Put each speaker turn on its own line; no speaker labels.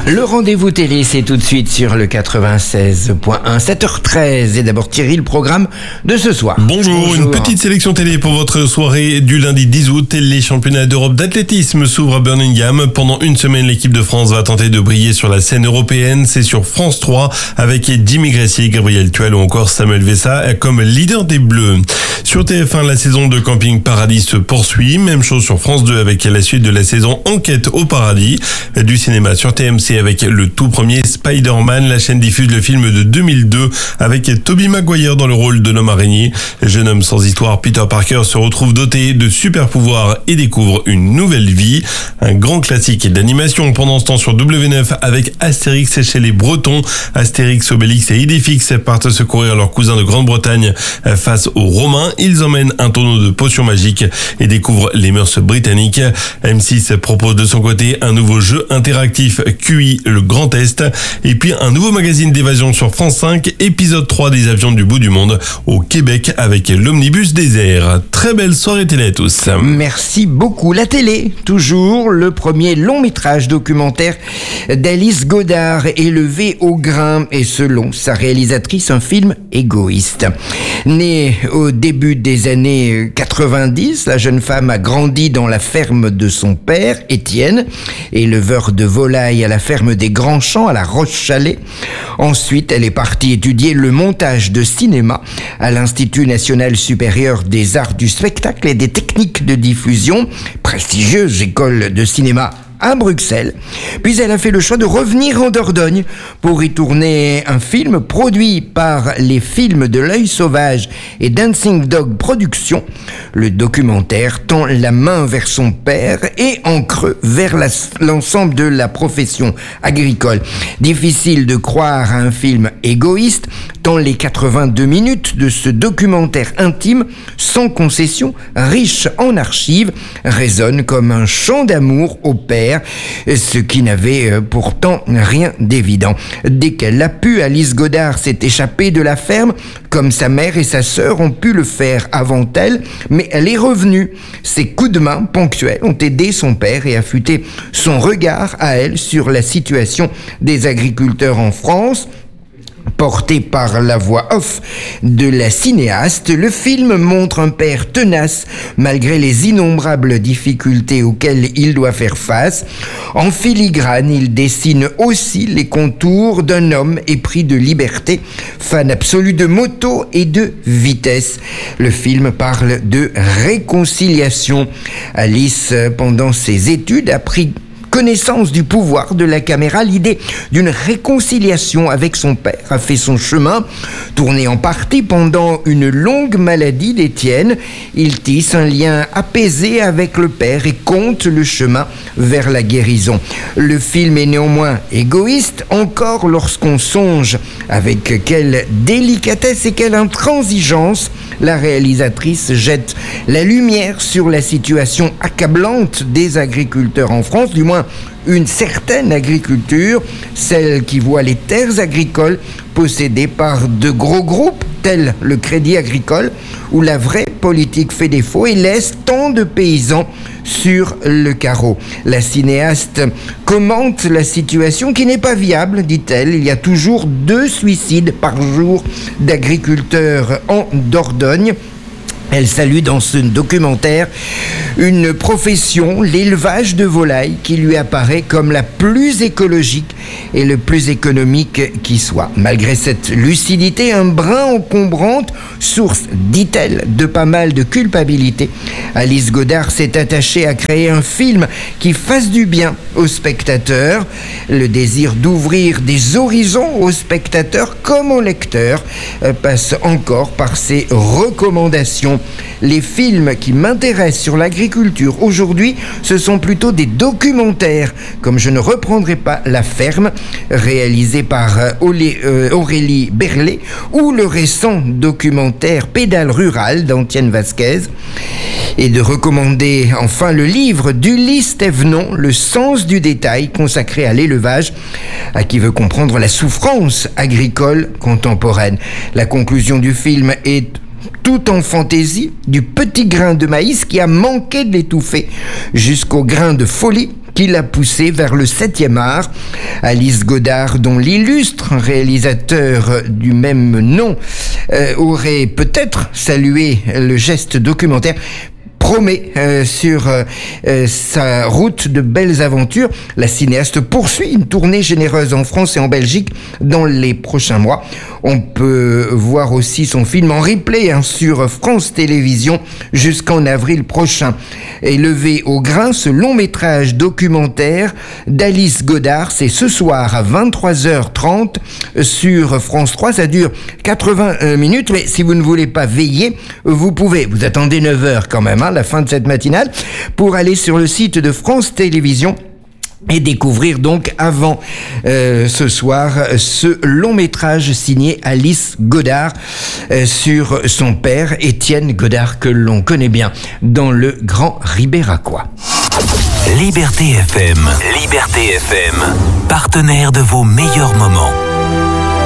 Le rendez-vous télé, c'est tout de suite sur le 96.1, 7h13. Et d'abord Thierry, le programme de ce soir.
Bonjour, une petite sélection télé pour votre soirée du lundi 10 août. Les championnats d'Europe d'athlétisme s'ouvrent à Birmingham. Pendant une semaine, l'équipe de France va tenter de briller sur la scène européenne. C'est sur France 3 avec Jimmy Gressier, Gabriel Tuel ou encore Samuel Vessa comme leader des Bleus. Sur TF1, la saison de Camping Paradis se poursuit. Même chose sur France 2 avec la suite de la saison Enquête au paradis. Du cinéma sur TMC avec le tout premier Spider-Man. La chaîne diffuse le film de 2002 avec Tobey Maguire dans le rôle de l'homme araignée. Jeune homme sans histoire, Peter Parker se retrouve doté de super pouvoirs et découvre une nouvelle vie. Un grand classique d'animation pendant ce temps sur W9 avec Astérix chez les Bretons. Astérix, Obélix et Idéfix partent secourir leurs cousins de Grande-Bretagne face aux Romains. Ils emmènent un tonneau de potions magiques et découvrent les mœurs britanniques. M6 propose de son côté un nouveau jeu interactif QI le Grand Est et puis un nouveau magazine d'évasion sur France 5, épisode 3 des avions du bout du monde au Québec avec l'omnibus des airs. Très belle soirée télé à tous.
Merci beaucoup. La télé, toujours le premier long métrage documentaire d'Alice Godard, élevé au grain, et selon sa réalisatrice, un film égoïste. Née au début des années 90, la jeune femme a grandi dans la ferme de son père, Étienne, éleveur de volailles à la ferme des Grands Champs à la Roche-Chalais. Ensuite, elle est partie étudier le montage de cinéma à l'Institut national supérieur des arts du spectacle et des techniques de diffusion, prestigieuse école de cinéma à Bruxelles. Puis elle a fait le choix de revenir en Dordogne pour y tourner un film produit par les films de l'Œil Sauvage et Dancing Dog Productions. Le documentaire tend la main vers son père et en creux vers l'ensemble de la profession agricole. Difficile de croire à un film égoïste tant les 82 minutes de ce documentaire intime, sans concession, riche en archives, résonnent comme un chant d'amour au père, ce qui n'avait pourtant rien d'évident. Dès qu'elle l'a pu, Alice Godard s'est échappée de la ferme, comme sa mère et sa sœur ont pu le faire avant elle, mais elle est revenue. Ses coups de main ponctuels ont aidé son père et affûté son regard à elle sur la situation des agriculteurs en France. Porté par la voix off de la cinéaste, le film montre un père tenace malgré les innombrables difficultés auxquelles il doit faire face. En filigrane, il dessine aussi les contours d'un homme épris de liberté, fan absolu de moto et de vitesse. Le film parle de réconciliation. Alice, pendant ses études, a pris connaissance du pouvoir de la caméra. L'idée d'une réconciliation avec son père a fait son chemin. Tourné en partie pendant une longue maladie d'Étienne, il tisse un lien apaisé avec le père et compte le chemin vers la guérison. Le film est néanmoins égoïste, encore lorsqu'on songe avec quelle délicatesse et quelle intransigeance la réalisatrice jette la lumière sur la situation accablante des agriculteurs en France, du moins une certaine agriculture, celle qui voit les terres agricoles possédées par de gros groupes tels le Crédit Agricole, où la vraie politique fait défaut et laisse tant de paysans sur le carreau. La cinéaste commente la situation qui n'est pas viable, dit-elle. Il y a toujours 2 suicides par jour d'agriculteurs en Dordogne. Elle salue dans ce documentaire une profession, l'élevage de volailles, qui lui apparaît comme la plus écologique et le plus économique qui soit. Malgré cette lucidité un brin encombrante, source, dit-elle, de pas mal de culpabilité, Alice Godard s'est attachée à créer un film qui fasse du bien aux spectateurs. Le désir d'ouvrir des horizons aux spectateurs comme aux lecteurs passe encore par ses recommandations. Les films qui m'intéressent sur l'agriculture aujourd'hui, ce sont plutôt des documentaires, comme Je ne reprendrai pas la ferme, réalisé par Aurélie Berlet, ou le récent documentaire Pédale rurale d'Antienne Vasquez, et de recommander enfin le livre d'Ulysse Thévenon, Le sens du détail, consacré à l'élevage, à qui veut comprendre la souffrance agricole contemporaine. La conclusion du film est tout en fantaisie, du petit grain de maïs qui a manqué de l'étouffer jusqu'au grain de folie qui l'a poussée vers le 7e art. Alice Godard, dont l'illustre réalisateur du même nom aurait peut-être salué le geste documentaire, promet sur sa route de belles aventures. La cinéaste poursuit une tournée généreuse en France et en Belgique dans les prochains mois. On peut voir aussi son film en replay sur France Télévisions jusqu'en avril prochain. Élevé au grain, ce long métrage documentaire d'Alice Godard, c'est ce soir à 23h30 sur France 3. Ça dure 80 minutes, mais si vous ne voulez pas veiller, vous attendez 9h quand même, la fin de cette matinale, pour aller sur le site de France Télévisions et découvrir donc avant ce soir ce long métrage signé Alice Godard sur son père Étienne Godard, que l'on connaît bien dans le Grand Ribéracois.
Liberté FM, partenaire de vos meilleurs moments.